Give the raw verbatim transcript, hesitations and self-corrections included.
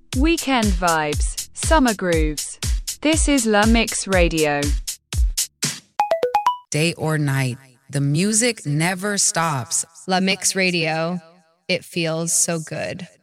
Weekend vibes, summer grooves. This is La Mix Radio. Day or night, the music never stops. La Mix Radio. It feels so good.